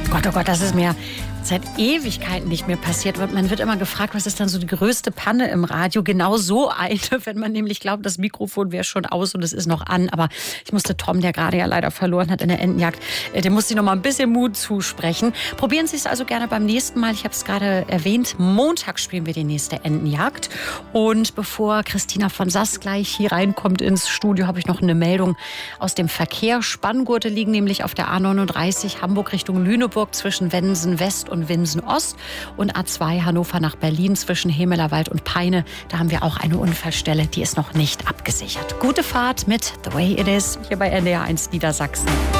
Oh Gott, das ist mir seit Ewigkeiten nicht mehr passiert. Man wird immer gefragt, was ist dann so die größte Panne im Radio? Genau so eine, wenn man nämlich glaubt, das Mikrofon wäre schon aus und es ist noch an. Aber ich musste Tom, der gerade ja leider verloren hat in der Entenjagd, dem musste ich noch mal ein bisschen Mut zusprechen. Probieren Sie es also gerne beim nächsten Mal. Ich habe es gerade erwähnt, Montag spielen wir die nächste Entenjagd. Und bevor Christina von Sass gleich hier reinkommt ins Studio, habe ich noch eine Meldung aus dem Verkehr. Spanngurte liegen nämlich auf der A39 Hamburg Richtung Lüneburg zwischen Wensen West und Winsen Ost und A2 Hannover nach Berlin zwischen Hemelerwald und Peine. Da haben wir auch eine Unfallstelle, die ist noch nicht abgesichert. Gute Fahrt mit The Way It Is hier bei NDR 1 Niedersachsen.